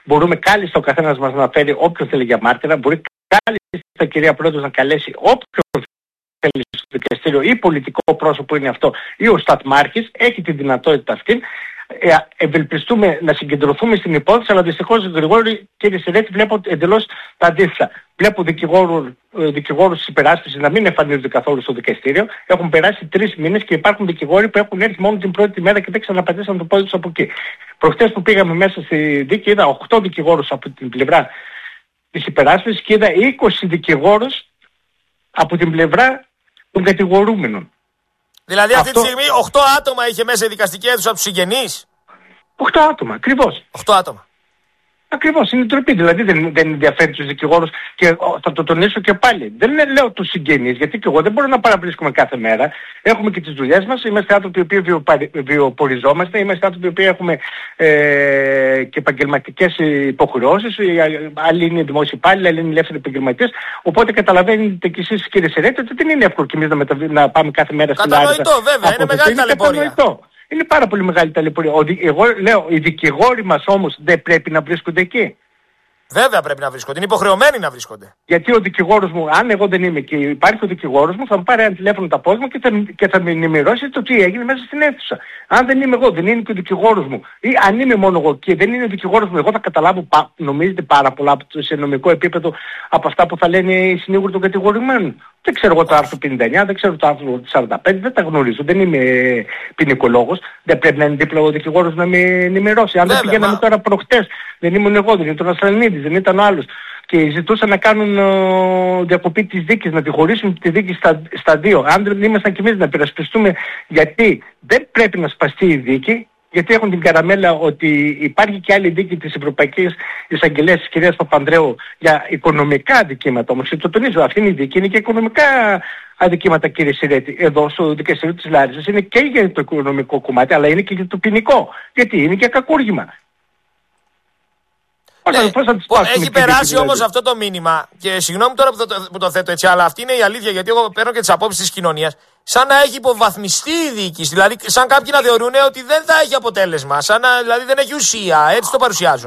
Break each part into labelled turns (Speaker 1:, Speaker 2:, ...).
Speaker 1: Μπορούμε κάλλιστα ο καθένας μας να φέρει όποιον θέλει για μάρτυρα. Μπορεί κάλλιστα, κυρία Πρόεδρος, να καλέσει όποιον θέλει στο δικαστήριο, ή πολιτικό πρόσωπο είναι αυτό, ή ο Σταθμάρχης. Έχει τη δυνατότητα αυτή. Ευελπιστούμε να συγκεντρωθούμε στην υπόθεση, αλλά δυστυχώς, Γρηγόρη, κύριε Σερέτη, βλέπω εντελώς τα αντίθετα. Βλέπω δικηγόρους της υπεράσπισης να μην εμφανίζονται καθόλου στο δικαστήριο. Έχουν περάσει 3 μήνες και υπάρχουν δικηγόροι που έχουν έρθει μόνο την πρώτη μέρα και δεν ξαναπατήσαν το πόδι τους από εκεί. Προχτές που πήγαμε μέσα στη δίκη, είδα 8 δικηγόρους από την πλευρά της υπεράσπισης και είδα 20 δικηγόρους από την πλευρά των κατηγορούμενων.
Speaker 2: Δηλαδή αυτή τη στιγμή 8 άτομα είχε μέσα η δικαστική αίθουσα από τους συγγενείς.
Speaker 1: 8 άτομα, ακριβώς.
Speaker 2: 8 άτομα.
Speaker 1: Ακριβώς, είναι ντροπή. Δηλαδή δεν ενδιαφέρει τους δικηγόρους και θα το τονίσω και πάλι. Δεν λέω τους συγγενείς, γιατί και εγώ δεν μπορώ να παραβρίσκομαι κάθε μέρα. Έχουμε και τις δουλειές μας, είμαστε άνθρωποι οι οποίοι βιοποριζόμαστε, είμαστε άνθρωποι οι οποίοι έχουμε και επαγγελματικές υποχρεώσεις, άλλοι είναι δημόσιοι υπάλληλοι, άλλοι είναι ελεύθεροι επαγγελματίες. Οπότε καταλαβαίνετε κι εσείς, κύριε Σερέτη, ότι δεν είναι εύκολο κι εμείς να πάμε κάθε μέρα στην Λάρισα.
Speaker 2: Κατανοητό, βέβαια, είναι μεγάλη ταλαιπωρία.
Speaker 1: Είναι πάρα πολύ μεγάλη ταλαιπωρία. Εγώ λέω, οι δικηγόροι μας όμως δεν πρέπει να βρίσκονται εκεί.
Speaker 2: Βέβαια πρέπει να βρίσκονται. Είναι υποχρεωμένοι να βρίσκονται.
Speaker 1: Γιατί ο δικηγόρος μου, αν εγώ δεν είμαι και υπάρχει ο δικηγόρος μου, θα μου πάρει ένα τηλέφωνο το απόγευμα και θα με ενημερώσει το τι έγινε μέσα στην αίθουσα. Αν δεν είμαι εγώ, δεν είναι και ο δικηγόρος μου. Ή αν είμαι μόνο εγώ και δεν είναι ο δικηγόρος μου, εγώ θα καταλάβω, νομίζετε, πάρα πολλά σε νομικό επίπεδο από αυτά που θα λένε οι συνήγοροι των κατηγορημένων. Δεν ξέρω εγώ το άρθρο 59, δεν ξέρω το άρθρο 45, δεν τα γνωρίζω. Δεν είμαι ποινικολόγος. Δεν πρέπει να είναι δίπλα ο δικηγόρος να με ενημερώσει. Αν δεν πηγαίναμε τώρα προχτές, δεν ήμουν εγώ, δεν ήταν ο Ασλανίδης, δεν ήταν ο άλλος. Και ζητούσαν να κάνουν διακοπή της δίκης, να τη χωρίσουν τη δίκη στα 2. Αν δεν ήμασταν κι εμείς να υπερασπιστούμε, γιατί δεν πρέπει να σπαστεί η δίκη. Γιατί έχουν την καραμέλα ότι υπάρχει και άλλη δίκη της Ευρωπαϊκής Εισαγγελίας της κυρίας Παπανδρέου για οικονομικά αδικήματα. Όμως και το τονίζω, αυτή είναι η δίκη, είναι και οικονομικά αδικήματα, κύριε Σερέτη. Εδώ στο δικαστήριο της Λάρισας είναι και για το οικονομικό κομμάτι, αλλά είναι και για το ποινικό. Γιατί είναι και κακούργημα.
Speaker 2: Έχει περάσει όμως αυτό το μήνυμα και συγγνώμη τώρα που το θέτω έτσι, αλλά αυτή είναι η αλήθεια, γιατί εγώ παίρνω και τις απόψεις της κοινωνίας. Σαν να έχει υποβαθμιστεί η διοίκηση, δηλαδή σαν κάποιοι να θεωρούν ότι δεν θα έχει αποτέλεσμα, σαν να δηλαδή δεν έχει ουσία, έτσι το παρουσιάζουν.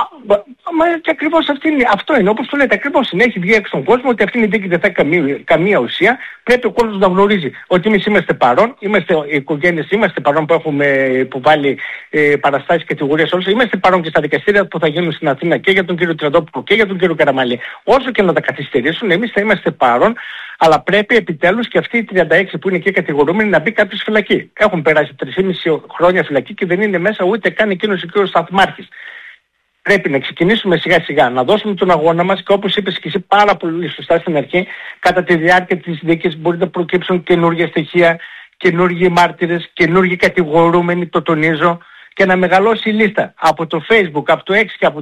Speaker 1: Μα και ακριβώς αυτό είναι, όπως το λέτε, ακριβώς είναι. Έχει βγει έξω στον κόσμο ότι αυτή η δίκη δεν θα έχει καμία ουσία. Πρέπει ο κόσμος να γνωρίζει ότι εμείς είμαστε παρόν, οι οικογένειες είμαστε παρόν που έχουμε υποβάλει παραστάσεις κατηγορίες όλους, είμαστε παρόν και στα δικαστήρια που θα γίνουν στην Αθήνα και για τον κύριο Τριαντόπουλο και για τον κύριο Καραμαλή. Όσο και να τα καθυστερήσουν, εμείς θα είμαστε παρόν, αλλά πρέπει επιτέλους και αυτοί οι 36 που είναι και κατηγορούμενοι να μπει κάποιος φυλακή. Έχουν περάσει 3,5 χρόνια φυλακή και δεν είναι μέσα ούτε καν εκείνος ο κύριος Σταθμάρχης. Πρέπει να ξεκινήσουμε σιγά σιγά, να δώσουμε τον αγώνα μας και όπως είπες και εσύ πάρα πολύ σωστά στην αρχή, κατά τη διάρκεια της δίκης μπορεί να προκύψουν καινούργια στοιχεία, καινούργιοι μάρτυρες, καινούργιοι κατηγορούμενοι, το τονίζω, και να μεγαλώσει η λίστα. Από το Facebook, από το X και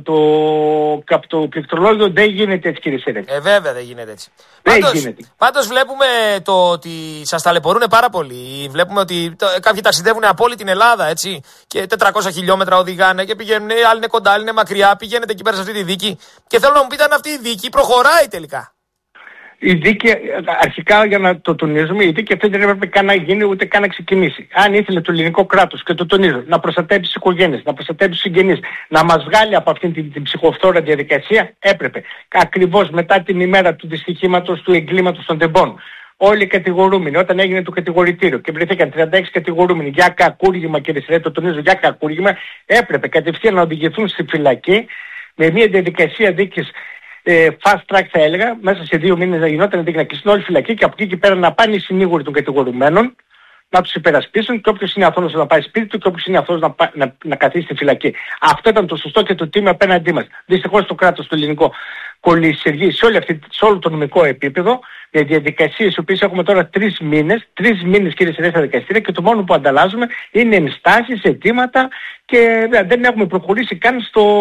Speaker 1: από το πληκτρολόγιο δεν γίνεται έτσι, κύριε Σερέτη.
Speaker 2: Βέβαια δεν γίνεται έτσι.
Speaker 1: Γίνεται.
Speaker 2: Πάντως βλέπουμε το ότι σας ταλαιπωρούν πάρα πολύ. Βλέπουμε ότι κάποιοι ταξιδεύουν από όλη την Ελλάδα, έτσι, και 400 χιλιόμετρα οδηγάνε και πηγαίνουν, άλλοι είναι κοντά, άλλοι είναι μακριά, πηγαίνετε εκεί πέρα σε αυτή τη δίκη και θέλω να μου πείτε αν αυτή η δίκη προχωράει τελικά.
Speaker 1: Η δίκη, αρχικά για να το τονίζουμε, η δίκη αυτή δεν έπρεπε καν να γίνει ούτε καν να ξεκινήσει. Αν ήθελε το ελληνικό κράτος, και το τονίζω, να προστατεύσει τις οικογένειες, να προστατεύσει τους συγγενείς, να μας βγάλει από αυτήν την ψυχοφθόρα διαδικασία, έπρεπε. Ακριβώς μετά την ημέρα του δυστυχήματος, του εγκλήματος των τεμπών. Όλοι οι κατηγορούμενοι, όταν έγινε το κατηγορητήριο και βρεθήκαν 36 κατηγορούμενοι για κακούργημα, κύριε Σερέτη, το τονίζω, για κακούργημα, έπρεπε κατευθείαν να οδηγηθούν στη φυλακή με μια διαδικασία δίκης. Fast track θα έλεγα, μέσα σε 2 μήνες να γινόταν να κλειστούν όλη φυλακή και από εκεί και πέρα να πάνε οι συνήγοροι των κατηγορουμένων να τους υπερασπίσουν και όποιος είναι αθώος να πάει σπίτι του και όποιος είναι αθώος να καθίσει στη φυλακή. Αυτό ήταν το σωστό και το τίμιο απέναντί μας. Δυστυχώς το κράτος το ελληνικό κολλησιεργεί σε όλο το νομικό επίπεδο με διαδικασίες οι οποίες έχουμε τώρα 3 μήνες κύριε Σερέτη στα δικαστήρια και το μόνο που ανταλλάζουμε είναι ενστάσεις, αιτήματα και δεν έχουμε προχωρήσει καν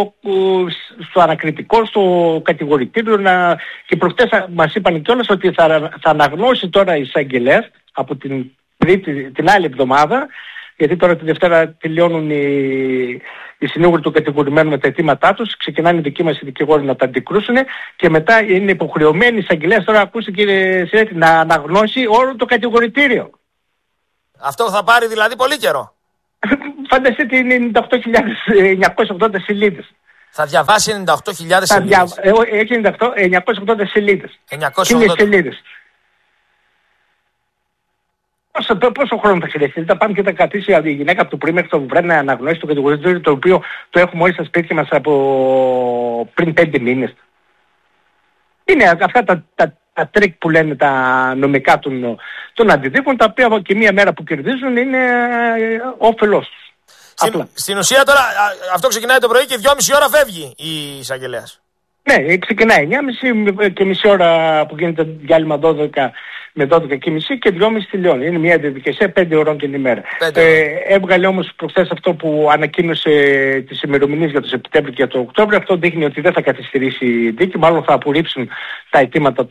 Speaker 1: στο ανακριτικό, στο κατηγορητήριο και προχτές μας είπαν κιόλας ότι θα αναγνώσει τώρα η εισαγγελέας από την άλλη εβδομάδα, γιατί τώρα τη Δευτέρα τελειώνουν οι συνήγοροι του κατηγορημένου με τα αιτήματά τους, ξεκινάνε οι δικοί μας οι δικηγόροι να τα αντικρούσουν και μετά είναι υποχρεωμένοι οι εισαγγελέας, τώρα ακούστε κύριε Σερέτη, να αναγνώσει όλο το κατηγορητήριο.
Speaker 2: Αυτό θα πάρει δηλαδή πολύ καιρό.
Speaker 1: Φανταστείτε, είναι 98.980 σελίδες.
Speaker 2: Θα διαβάσει 98.000 σελίδες.
Speaker 1: Έχει 980 σελίδες.
Speaker 2: 980
Speaker 1: σελίδες. Πόσο χρόνο θα χρειαστεί? Θα πάμε και θα κατήσει η γυναίκα από το πρωί μέχρι το βράδυ να αναγνωρίσει το κατηγορητήριο, το οποίο το έχουμε όλοι στα σπίτια μας από πριν 5 μήνες. Είναι αυτά τα τρίκ που λένε τα νομικά των αντιδίκων, τα οποία και μία μέρα που κερδίζουν είναι όφελός τους.
Speaker 2: Στην ουσία τώρα αυτό ξεκινάει το πρωί και 2,5 ώρα φεύγει η εισαγγελέας.
Speaker 1: Ναι, ξεκινάει 9.30 και μισή ώρα που γίνεται διάλειμμα 12 με 12.30 και 2,5 τελειώνει. Είναι μια διαδικασία 5 ώρων την ημέρα. Έβγαλε όμως προχθές αυτό που ανακοίνωσε τις ημερομηνίες για το Σεπτέμβριο και το Οκτώβριο. Αυτό δείχνει ότι δεν θα καθυστερήσει η δίκη, μάλλον θα απορρίψουν τα αιτήματα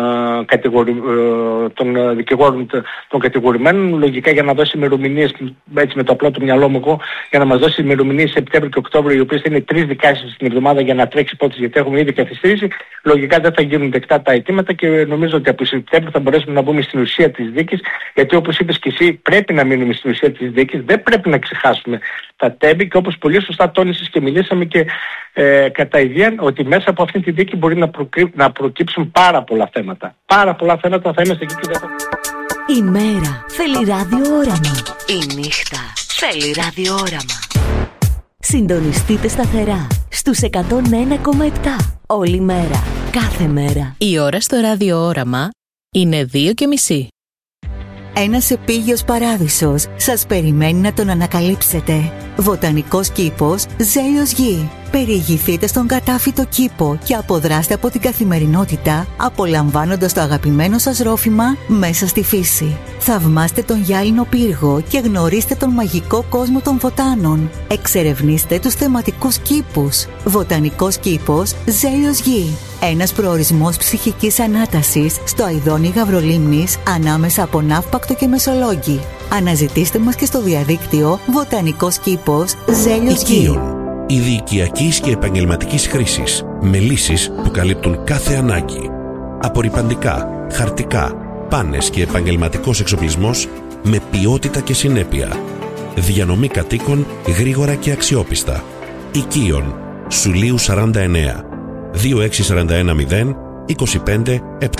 Speaker 1: των δικηγόρων των κατηγορημένων. Λογικά για να δώσει ημερομηνίες, έτσι με το απλό του μυαλό μου εγώ, για να μας δώσει ημερομηνίες Σεπτέμβριο και Οκτώβριο, οι οποίες θα είναι 3 δικάσεις την εβδομάδα για να τρέξει υπόθεση, γιατί έχουμε ήδη καθυστερήσει. Λογικά δεν θα γίνουν δεκτά τα αιτήματα και νομίζω ότι από Σεπτέμβριο θα μπορέσουμε να μπούμε στην ουσία της δίκης, γιατί όπως είπες και εσύ πρέπει να μείνουμε στην ουσία της δίκης, δεν πρέπει να ξεχάσουμε τα τέμπη και όπως πολύ σωστά τόνισες και μιλήσαμε και κατά ιδέα ότι μέσα από αυτή τη δίκη μπορεί να προκύψουν πάρα πολλά θέματα. Πάρα πολλά θέματα, θα είμαστε εκεί και δεν θα...
Speaker 3: Η μέρα θέλει ραδιόραμα. Η νύχτα θέλει ραδιόραμα. Συντονιστείτε σταθερά στους 101,7 όλη μέρα, κάθε μέρα.
Speaker 4: Η ώρα στο ραδιόραμα είναι 2:30.
Speaker 3: Ένας επίγειος παράδεισος σας περιμένει να τον ανακαλύψετε. Βοτανικός κήπος Ζέλιος Γη. Περιηγηθείτε στον κατάφυτο κήπο και αποδράστε από την καθημερινότητα, απολαμβάνοντας το αγαπημένο σας ρόφημα μέσα στη φύση. Θαυμάστε τον γυάλινο πύργο και γνωρίστε τον μαγικό κόσμο των βοτάνων. Εξερευνήστε τους θεματικούς κήπους. Βοτανικός κήπος Ζέλιος Γη. Ένας προορισμός ψυχικής ανάτασης στο αηδόνι Γαυρολίμνης, ανάμεσα από Ναύπακτο και Μεσολόγγι. Αναζητήστε μας και στο διαδίκτυο Βοτανικός κήπος Ζέλιος Γη.
Speaker 5: Ειδικιακής και επαγγελματικής χρήσης, με λύσεις που καλύπτουν κάθε ανάγκη. Απορρυπαντικά, χαρτικά, πάνες και επαγγελματικός εξοπλισμός με ποιότητα και συνέπεια. Διανομή κατοίκων γρήγορα και αξιόπιστα. Οικείων, Σουλίου 49, 26410 25 776.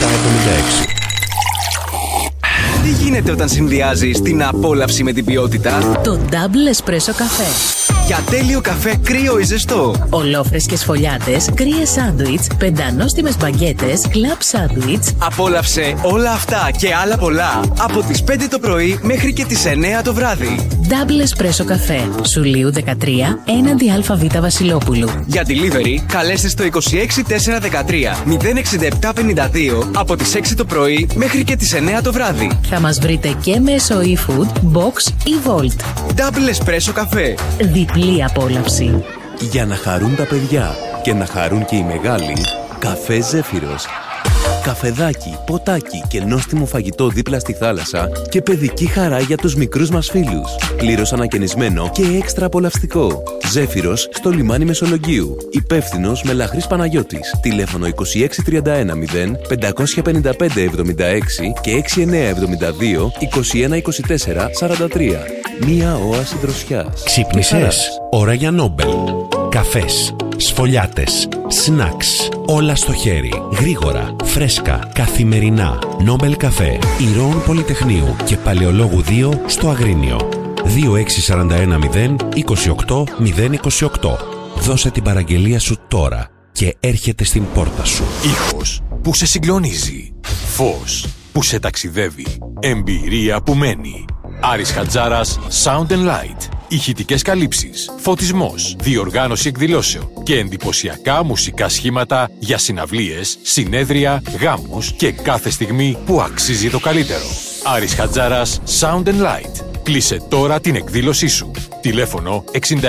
Speaker 6: Τι γίνεται όταν συνδυάζεις την απόλαυση με την ποιότητα?
Speaker 4: Το Double Espresso καφέ.
Speaker 6: Για τέλειο καφέ κρύο ή ζεστό.
Speaker 4: Ολόφρεσκες φωλιάτες, κρύες σάντουιτς, πεντανόστιμες μπαγκέτες, κλαμπ σάντουιτς.
Speaker 6: Απόλαυσε όλα αυτά και άλλα πολλά από τις 5 το πρωί μέχρι και τις 9 το βράδυ.
Speaker 4: Double Espresso καφέ. Σουλίου 13, έναντι ΑΒ Βασιλόπουλου.
Speaker 6: Για delivery καλέστε στο 26413 06752 από τις 6 το πρωί μέχρι και τις 9 το βράδυ.
Speaker 4: Θα μας βρείτε και μέσω eFood, Box ή Volt.
Speaker 6: Double Espresso καφέ.
Speaker 4: Διπλή απόλαυση.
Speaker 7: Για να χαρούν τα παιδιά και να χαρούν και οι μεγάλοι, καφέ Ζέφυρος. Καφεδάκι, ποτάκι και νόστιμο φαγητό δίπλα στη θάλασσα και παιδική χαρά για τους μικρούς μας φίλους. Πλήρως ανακαινισμένο και έξτρα απολαυστικό. Ζέφυρος στο λιμάνι Μεσολογγίου. Υπεύθυνος Μελαχρής Παναγιώτης. Τηλέφωνο 2631 0 555 76 και 6972 2124 43. Μία όαση δροσιάς.
Speaker 5: Ξύπνησες? Ώρα για Νόμπελ. Καφές, σφολιάτες, σνακς, όλα στο χέρι, γρήγορα, φρέσκα, καθημερινά. Νόμπελ καφέ, Ηρώων Πολυτεχνείου και Παλαιολόγου 2 στο Αγρίνιο. 2641 0 28 028. Δώσε την παραγγελία σου τώρα και έρχεται στην πόρτα σου.
Speaker 8: Ήχος που σε συγκλονίζει, φως που σε ταξιδεύει, εμπειρία που μένει. Άρης Χατζάρας Sound and Light. Ηχητικές καλύψεις, φωτισμός, διοργάνωση εκδηλώσεων και εντυπωσιακά μουσικά σχήματα για συναυλίες, συνέδρια, γάμους και κάθε στιγμή που αξίζει το καλύτερο. Άρης Χατζάρας Sound and Light. Κλείσε τώρα την εκδήλωσή σου. Τηλέφωνο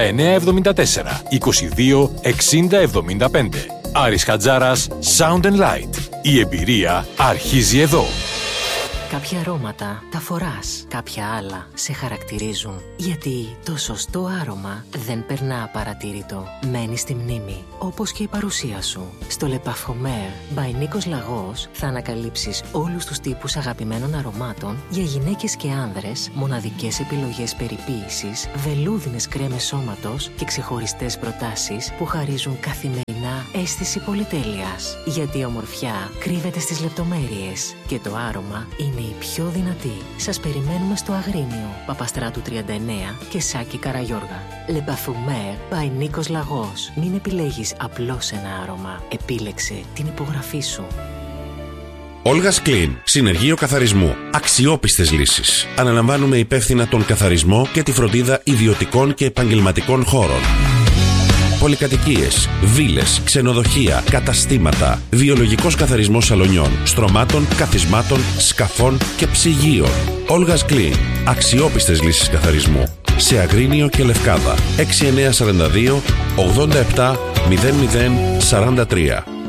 Speaker 8: 6974 22 60 75. Άρης Χατζάρας Sound and Light. Η εμπειρία αρχίζει εδώ.
Speaker 9: Κάποια αρώματα τα φοράς, κάποια άλλα σε χαρακτηρίζουν. Γιατί το σωστό άρωμα δεν περνά απαρατήρητο. Μένει στη μνήμη, όπως και η παρουσία σου. Στο Le Parfumeur by Νίκος Λαγός θα ανακαλύψεις όλους τους τύπους αγαπημένων αρωμάτων για γυναίκες και άνδρες, μοναδικές επιλογές περιποίησης, βελούδινες κρέμες σώματος και ξεχωριστές προτάσεις που χαρίζουν καθημερινά αίσθηση πολυτέλειας. Γιατί η ομορφιά κρύβεται στις λεπτομέρειες και το άρωμα είναι η πιο δυνατή. Σας περιμένουμε στο Αγρίνιο, Παπαστράτου 39 και Σάκη Καραγιώργα. Le Parfumeur by Νίκος Λαγός. Μην επιλέγεις απλώς ένα άρωμα. Επίλεξε την υπογραφή σου.
Speaker 5: Olga's Clean. Συνεργείο καθαρισμού. Αξιόπιστες λύσεις. Αναλαμβάνουμε υπεύθυνα τον καθαρισμό και τη φροντίδα ιδιωτικών και επαγγελματικών χώρων. Πολυκατοικίες, βίλες, ξενοδοχεία, καταστήματα, βιολογικός καθαρισμός σαλονιών, στρωμάτων, καθισμάτων, σκαφών και ψυγείων. Olga's Clean. Αξιόπιστες λύσεις καθαρισμού. Σε Αγρίνιο και Λευκάδα. 6942 87 00 43.